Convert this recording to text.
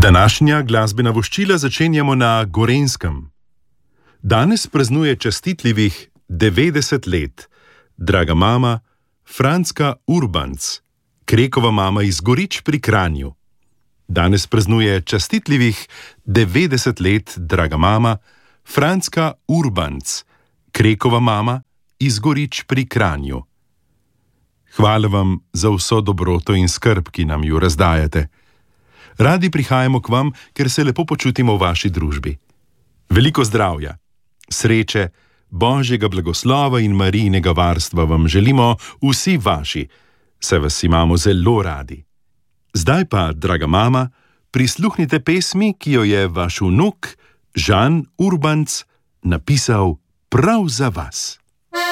Današnja glasbena voščila začenjamo na Gorenjskem. Danes praznuje častitljivih 90 let draga mama Frančka Urbanc, Krekova mama iz Gorič pri Kranju. Danes praznuje častitljivih 90 let draga mama Frančka Urbanc, Krekova mama iz Gorič pri Kranju. Hvala vam za vso dobroto in skrb, ki nam jo razdajate. Radi prihajamo k vam, ker se lepo počutimo v vaši družbi. Veliko zdravja, sreče, Božjega blagoslova in Marijinega varstva vam želimo vsi vaši, saj vas imamo zelo radi. Zdaj pa, draga mama, prisluhnite pesmi, ki jo je vaš vnuk Žan Urbanc napisal prav za vas.